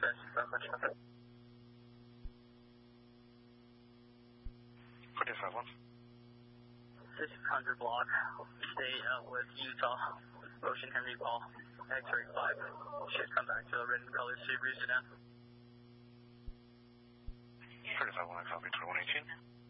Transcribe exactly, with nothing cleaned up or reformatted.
dispatch, Southwest traffic. forty-five one. six hundred block, stay out with Utah, Ocean Henry Paul, X-ray five. Should come back to a red and color Subaru sedan. thirty-five one, I copy, twenty-one eighteen.